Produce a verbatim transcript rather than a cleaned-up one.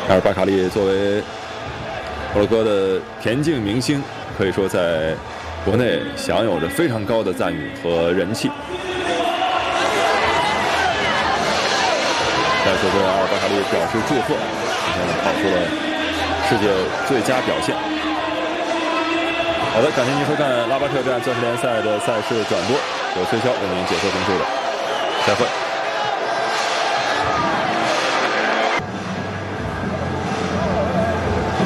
阿尔巴卡利作为摩洛哥的田径明星，可以说在国内享有着非常高的赞誉和人气。再次对阿尔巴卡利表示祝贺，今天跑出了世界最佳表现。好的，感谢您收看拉巴特站钻石联赛的赛事转播，由崔潇为您解说评述的，再会。